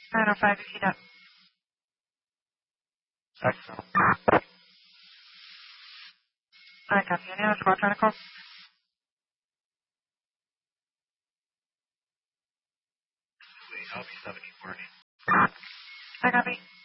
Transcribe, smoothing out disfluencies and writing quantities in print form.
905, you heat up. Excellent. I copy. Any other squad trying to call? Sweet. I'll be 70 working. I copy.